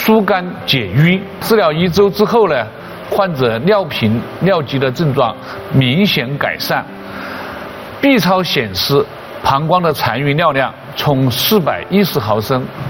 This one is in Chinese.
疏肝解郁。治疗1周之后呢，患者尿频、尿急的症状明显改善。B 超显示膀胱的残余尿量从410毫升